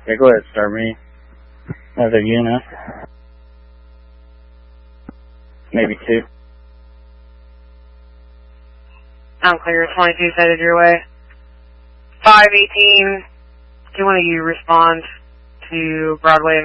Yeah, go ahead, start me. Another unit. Maybe 2. I'm clear. 22 headed your way. 518. Do one of you respond to Broadway